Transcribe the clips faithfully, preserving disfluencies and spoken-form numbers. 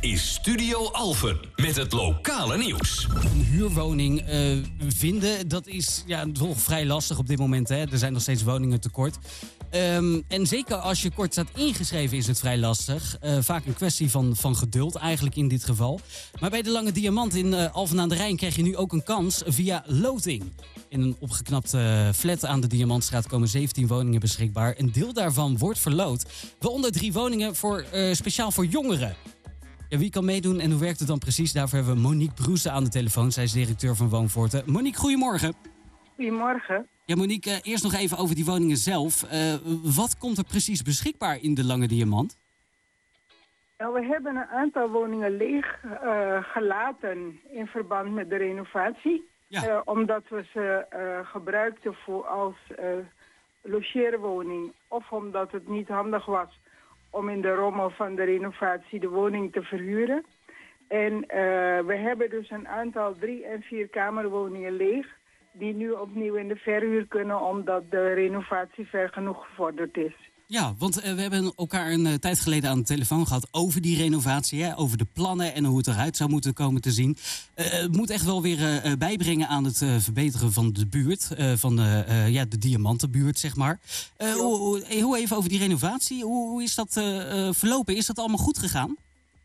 is Studio Alphen met het lokale nieuws. Een huurwoning uh, vinden, dat is ja, toch vrij lastig op dit moment. Hè? Er zijn nog steeds woningen tekort. Um, en zeker als je kort staat ingeschreven is het vrij lastig. Uh, vaak een kwestie van, van geduld eigenlijk in dit geval. Maar bij de Lange Diamant in uh, Alphen aan de Rijn krijg je nu ook een kans via loting. In een opgeknapte flat aan de Diamantstraat komen zeventien woningen beschikbaar. Een deel daarvan wordt verloot. Waaronder drie woningen voor, uh, speciaal voor jongeren. Ja, wie kan meedoen en hoe werkt het dan precies? Daarvoor hebben we Monique Broese aan de telefoon. Zij is directeur van Woonvoorten. Monique, goedemorgen. Goedemorgen. Ja, Monique, uh, eerst nog even over die woningen zelf. Uh, wat komt er precies beschikbaar in de Lange Diamant? Nou, we hebben een aantal woningen leeg uh, gelaten in verband met de renovatie. Ja. Uh, omdat we ze uh, gebruikten voor als uh, logeerwoning. Of omdat het niet handig was om in de rommel van de renovatie de woning te verhuren. En uh, we hebben dus een aantal drie- en vierkamerwoningen leeg die nu opnieuw in de verhuur kunnen omdat de renovatie ver genoeg gevorderd is. Ja, want uh, we hebben elkaar een uh, tijd geleden aan de telefoon gehad over die renovatie, hè, over de plannen en hoe het eruit zou moeten komen te zien. Uh, het moet echt wel weer uh, bijbrengen aan het uh, verbeteren van de buurt, uh, van de, uh, ja, de Diamantenbuurt, zeg maar. Uh, hoe, hoe, hoe even over die renovatie, hoe, hoe is dat uh, uh, verlopen? Is dat allemaal goed gegaan?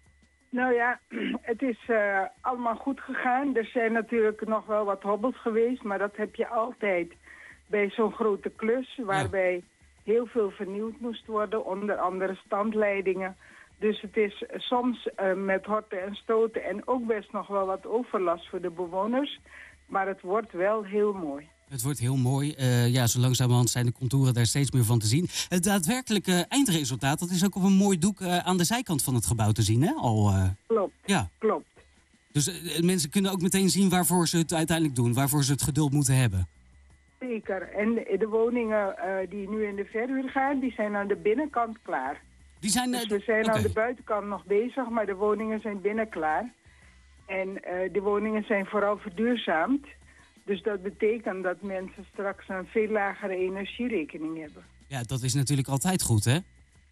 Nou ja, het is uh, allemaal goed gegaan. Er zijn natuurlijk nog wel wat hobbels geweest, maar dat heb je altijd bij zo'n grote klus, waarbij ja. heel veel vernieuwd moest worden, onder andere standleidingen. Dus het is soms uh, met horten en stoten en ook best nog wel wat overlast voor de bewoners. Maar het wordt wel heel mooi. Het wordt heel mooi. Uh, ja, zo langzamerhand zijn de contouren daar steeds meer van te zien. Het daadwerkelijke eindresultaat, dat is ook op een mooi doek uh, aan de zijkant van het gebouw te zien, hè? Al, uh... Klopt, ja. klopt. Dus uh, mensen kunnen ook meteen zien waarvoor ze het uiteindelijk doen, waarvoor ze het geduld moeten hebben. Zeker. En de woningen uh, die nu in de verhuur gaan, die zijn aan de binnenkant klaar. Die zijn, uh, dus we zijn okay. aan de buitenkant nog bezig, maar de woningen zijn binnen klaar. En uh, de woningen zijn vooral verduurzaamd. Dus dat betekent dat mensen straks een veel lagere energierekening hebben. Ja, dat is natuurlijk altijd goed, hè?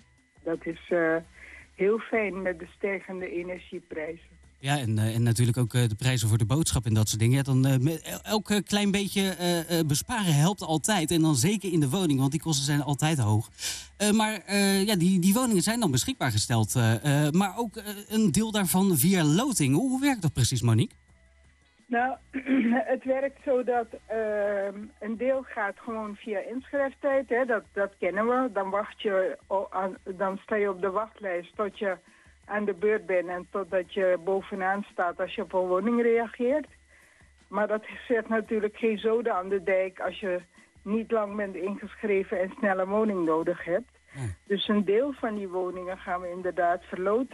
Dat is uh, heel fijn met de stijgende energieprijzen. Ja, en, uh, en natuurlijk ook uh, de prijzen voor de boodschap en dat soort dingen. Ja, dan, uh, met elk uh, klein beetje uh, uh, besparen helpt altijd. En dan zeker in de woning, want die kosten zijn altijd hoog. Uh, maar uh, ja, die, die woningen zijn dan beschikbaar gesteld. Uh, uh, maar ook uh, een deel daarvan via loting. Hoe, hoe werkt dat precies, Monique? Nou, het werkt zo dat uh, een deel gaat gewoon via inschrijftijd. Hè? Dat, dat kennen we. Dan, wacht je, dan sta je op de wachtlijst tot je aan de beurt bent en totdat je bovenaan staat als je op een woning reageert. Maar dat zet natuurlijk geen zoden aan de dijk als je niet lang bent ingeschreven en snel een woning nodig hebt. Ja. Dus een deel van die woningen gaan we inderdaad verloten.